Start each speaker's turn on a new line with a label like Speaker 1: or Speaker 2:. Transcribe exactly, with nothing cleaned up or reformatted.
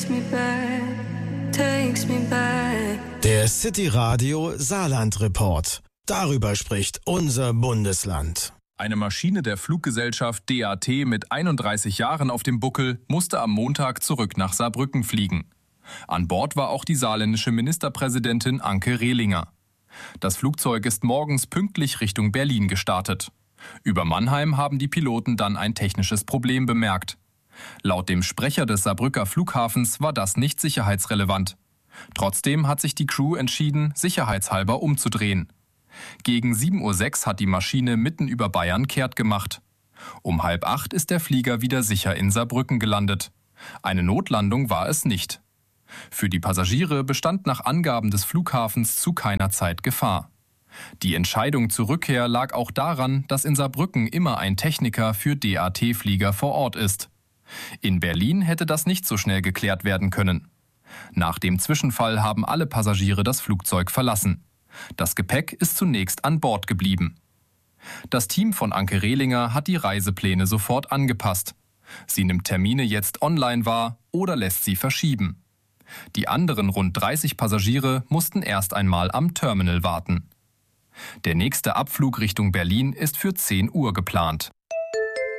Speaker 1: me back, takes me back.
Speaker 2: Der City Radio Saarland Report. Darüber spricht unser Bundesland.
Speaker 3: Eine Maschine der Fluggesellschaft D A T mit einunddreißig Jahren auf dem Buckel musste am Montag zurück nach Saarbrücken fliegen. An Bord war auch die saarländische Ministerpräsidentin Anke Rehlinger. Das Flugzeug ist morgens pünktlich Richtung Berlin gestartet. Über Mannheim haben die Piloten dann ein technisches Problem bemerkt. Laut dem Sprecher des Saarbrücker Flughafens war das nicht sicherheitsrelevant. Trotzdem hat sich die Crew entschieden, sicherheitshalber umzudrehen. Gegen sieben Uhr sechs hat die Maschine mitten über Bayern kehrt gemacht. Um halb acht ist der Flieger wieder sicher in Saarbrücken gelandet. Eine Notlandung war es nicht. Für die Passagiere bestand nach Angaben des Flughafens zu keiner Zeit Gefahr. Die Entscheidung zur Rückkehr lag auch daran, dass in Saarbrücken immer ein Techniker für D A T-Flieger vor Ort ist. In Berlin hätte das nicht so schnell geklärt werden können. Nach dem Zwischenfall haben alle Passagiere das Flugzeug verlassen. Das Gepäck ist zunächst an Bord geblieben. Das Team von Anke Rehlinger hat die Reisepläne sofort angepasst. Sie nimmt Termine jetzt online wahr oder lässt sie verschieben. Die anderen rund dreißig Passagiere mussten erst einmal am Terminal warten. Der nächste Abflug Richtung Berlin ist für zehn Uhr geplant.